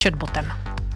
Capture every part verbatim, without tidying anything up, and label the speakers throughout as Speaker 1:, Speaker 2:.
Speaker 1: chatbotem.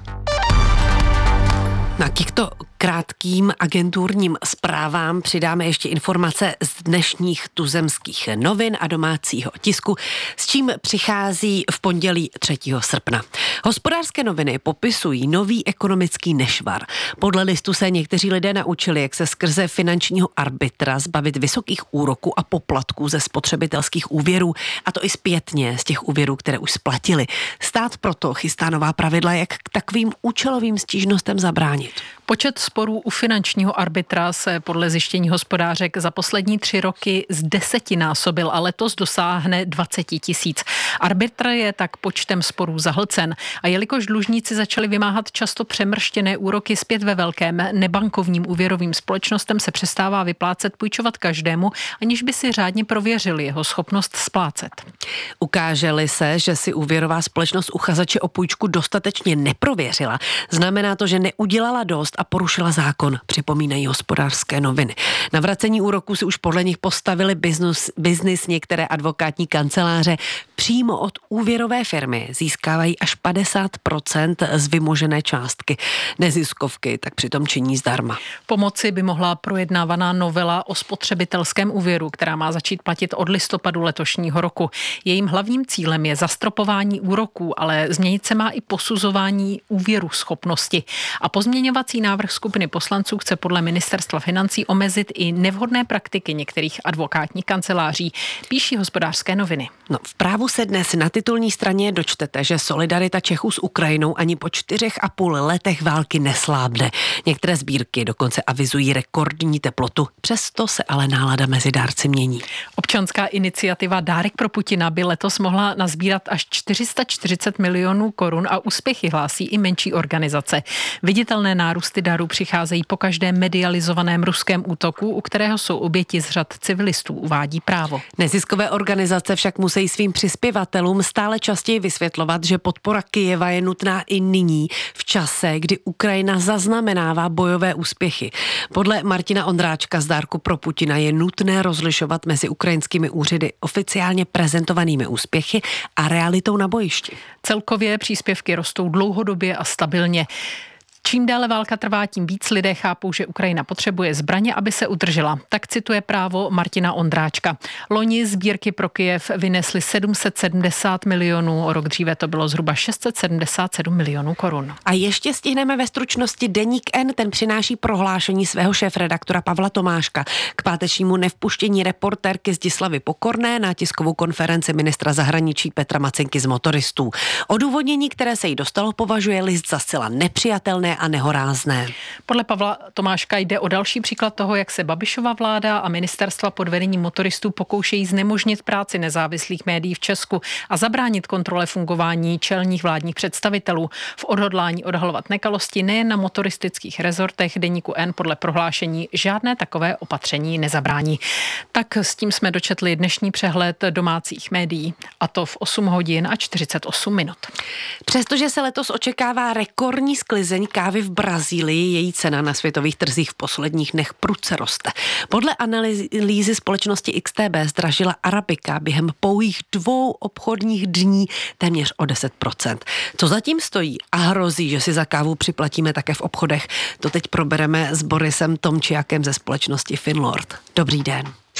Speaker 2: Na těchto krátkým agenturním zprávám přidáme ještě informace z dnešních tuzemských novin a domácího tisku, s čím přichází v pondělí třetího srpna. Hospodářské noviny popisují nový ekonomický nešvar. Podle listu se někteří lidé naučili, jak se skrze finančního arbitra zbavit vysokých úroků a poplatků ze spotřebitelských úvěrů, a to i zpětně z těch úvěrů, které už splatili. Stát proto chystá nová pravidla, jak k takovým účelovým stížnostem zabránit.
Speaker 1: Počet sporů u finančního arbitra se podle zjištění hospodářek za poslední tři roky z desetinásobil a letos dosáhne dvacet tisíc. Arbitr je tak počtem sporů zahlcen a jelikož dlužníci začali vymáhat často přemrštěné úroky zpět ve velkém, nebankovním úvěrovým společnostem se přestává vyplácet půjčovat každému, aniž by si řádně prověřili jeho schopnost splácet.
Speaker 2: Ukáže-li se, že si úvěrová společnost uchazeče o půjčku dostatečně neprověřila, znamená to, že neudělala dost a porušila zákon, připomínají Hospodářské noviny. Na vracení úroků si už podle nich postavili biznis, biznis některé advokátní kanceláře. Přímo od úvěrové firmy získávají až padesát procent z vymožené částky. Neziskovky tak přitom činí zdarma.
Speaker 1: Pomoci by mohla projednávaná novela o spotřebitelském úvěru, která má začít platit od listopadu letošního roku. Jejím hlavním cílem je zastropování úroků, ale změnit se má i posuzování úvěru schopnosti. A pozměňovací návrh skupiny poslanců chce podle ministerstva financí omezit i nevhodné praktiky některých advokátních kanceláří, píší Hospodářské noviny.
Speaker 2: No, v Právu se dnes na titulní straně dočtete, že solidarita Čechů s Ukrajinou ani po čtyřech a půl letech války neslábne. Některé sbírky dokonce avizují rekordní teplotu, přesto se ale nálada mezi dárci mění.
Speaker 1: Občanská iniciativa Dárek pro Putina by letos mohla nazbírat až čtyři sta čtyřicet milionů korun a úspěchy hlásí i menší organizace. Viditelné nárůsty darů přicházejí po každém medializovaném ruském útoku, u kterého jsou oběti z řad civilistů, uvádí Právo.
Speaker 2: Neziskové organizace však musí svým přispěvatelům stále častěji vysvětlovat, že podpora Kyjeva je nutná i nyní, v čase, kdy Ukrajina zaznamenává bojové úspěchy. Podle Martina Ondráčka z Dárku pro Putina je nutné rozlišovat mezi ukrajinskými úřady oficiálně prezentovanými úspěchy a realitou na bojišti.
Speaker 1: Celkově příspěvky rostou dlouhodobě a stabilně. Čím déle válka trvá, tím víc lidé chápou, že Ukrajina potřebuje zbraně, aby se udržela. Tak cituje Právo Martina Ondráčka. Loni sbírky pro Kyjev vynesly sedm set sedmdesát milionů, o rok dříve to bylo zhruba šest set sedmdesát sedm milionů korun.
Speaker 2: A ještě stihneme ve stručnosti Deník N, ten přináší prohlášení svého šéfredaktora Pavla Tomáška k pátečnímu nevpuštění reportérky Zdislavy Pokorné na tiskovou konferenci ministra zahraničí Petra Macinky z motoristů. Odůvodnění, které se jí dostalo, považuje list za zcela nepřijatelné a nehorázné.
Speaker 1: Podle Pavla Tomáška jde o další příklad toho, jak se Babišova vláda a ministerstva pod vedením motoristů pokoušejí znemožnit práci nezávislých médií v Česku a zabránit kontrole fungování čelních vládních představitelů. V odhodlání odhalovat nekalosti nejen na motoristických rezortech Deníku N podle prohlášení žádné takové opatření nezabrání. Tak s tím jsme dočetli dnešní přehled domácích médií, a to v osm hodin a čtyřicet osm minut.
Speaker 2: Přestože se letos očekává rekordní sklizeň kávy v Brazílii, její cena na světových trzích v posledních dnech prudce roste. Podle analýzy společnosti X T B zdražila arabika během pouhých dvou obchodních dní téměř o deset procent. Co zatím stojí a hrozí, že si za kávu připlatíme také v obchodech, to teď probereme s Borisem Tomčiakem ze společnosti Finlord. Dobrý den.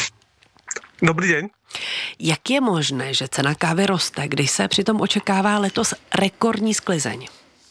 Speaker 3: Dobrý den.
Speaker 2: Jak je možné, že cena kávy roste, když se přitom očekává letos rekordní sklizeň?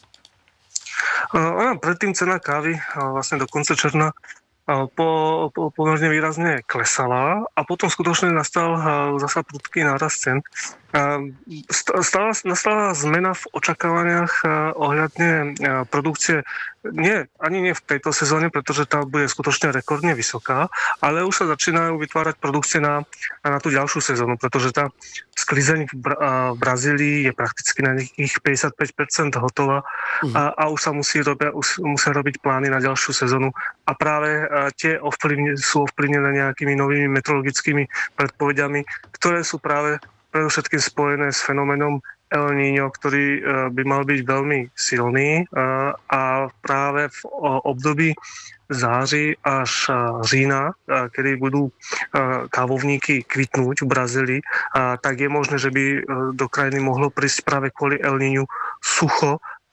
Speaker 3: Ona predtým cena kávy vlastne do konca června po, po, pomerne výrazne klesala a potom skutočne nastal zasa prudký nárast cen. Stala, nastala zmena v očakávaniach ohľadne produkcie nie, ani nie v tejto sezóne, pretože tá bude skutočne rekordne vysoká, ale už sa začínajú vytvárať produkcie na, na tú ďalšiu sezónu, pretože tá sklizeň v, Bra- v Brazílii je prakticky na nejakých päťdesiatpäť percent hotová a, a už sa musí robia, už musia robiť plány na ďalšiu sezónu a práve tie ovplyvne, sú ovplyvnené nejakými novými meteorologickými predpovediami, ktoré sú práve predovšetkým spojené s fenoménom El Niño, ktorý by mal byť veľmi silný a práve v období září až října, kedy budú kávovníky kvitnúť v Brazílii, tak je možné, že by do krajiny mohlo prísť práve kvôli El Niñu sucho